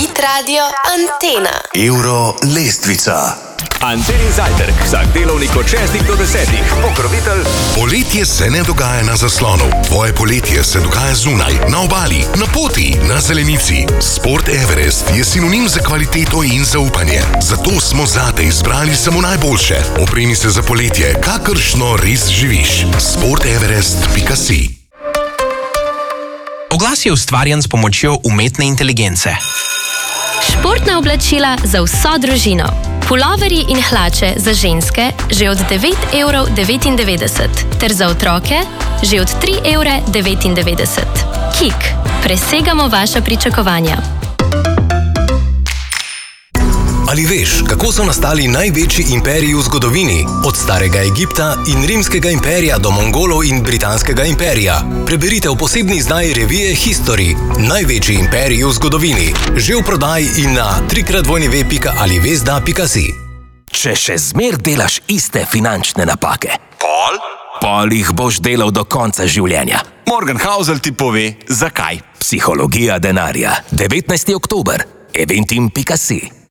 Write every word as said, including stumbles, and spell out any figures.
Hit Radio Antena. Euro lestvica. Antenin zajtrk, vsak delovnik od šestih do desetih. Pokrovitelj. Poletje se ne dogaja na zaslonu. Tvoje poletje se dogaja zunaj, na obali, na poti, na zelenici. Sport Everest je sinonim za kvaliteto in zaupanje. Zato smo zate izbrali samo najboljše. Opremi se za poletje, kakršno res živiš. sport everest pika si. Oglas je ustvarjen s pomočjo umetne inteligence. Športna oblačila za vso družino. Puloverji in hlače za ženske že od devet evrov devetindevetdeset ter za otroke že od tri evre devetindevetdeset. Kik. Presegamo vaša pričakovanja. Ali veš, kako so nastali največji imperiji v zgodovini? Od starega Egipta in rimskega imperija do Mongolov in britanskega imperija. Preberite v posebni izdaji revije History. Največji imperiji v zgodovini. Že v prodaji in na trikrat w pika ali vezda pika si. Če še zmer delaš iste finančne napake, Pol? pol jih boš delal do konca življenja. Morgan Housel ti pove, zakaj. Psihologija denarja. devetnajsti oktober. eventim pika si.